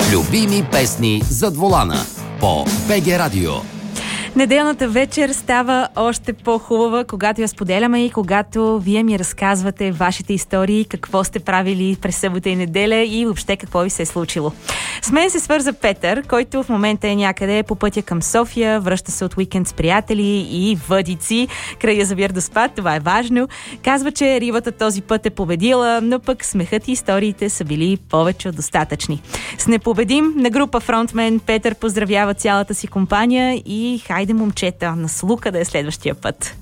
Любими песни зад волана по БГ Радио. Неделната вечер става още по-хубава, когато я споделяме и когато вие ми разказвате вашите истории, какво сте правили през събота и неделя и въобще какво ви се е случило. С мен се свърза Петър, който в момента е някъде по пътя към София, връща се от уикенд с приятели и въдици край язовир Доспат, това е важно. Казва, че рибата този път е победила, но пък смехът и историите са били повече от достатъчни. С Непобедим на група Фронтмен Петър поздравява цялата си компания и хайде момчета, на слука да е следващия път.